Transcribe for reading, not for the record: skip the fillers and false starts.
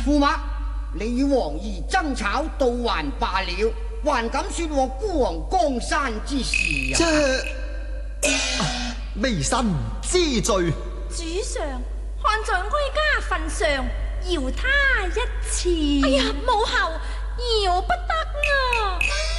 駙馬，你與王兒爭吵到還罷了，還敢說我孤王江山之事啊？ 微臣知罪。 主上，看在哀家份上，饒他一次。哎呀，母后，饒不得啊！